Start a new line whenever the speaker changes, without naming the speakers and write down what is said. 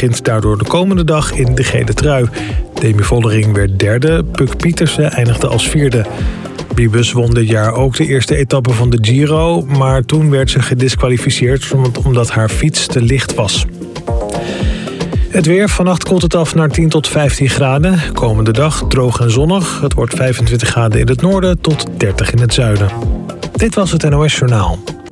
begint daardoor de komende dag in de gele trui. Demi Vollering werd derde, Puk Pietersen eindigde als vierde. Wiebes won dit jaar ook de eerste etappe van de Giro, maar toen werd ze gediskwalificeerd omdat haar fiets te licht was. Het weer, vannacht koelt het af naar 10 tot 15 graden. Komende dag droog en zonnig. Het wordt 25 graden in het noorden tot 30 in het zuiden. Dit was het NOS Journaal.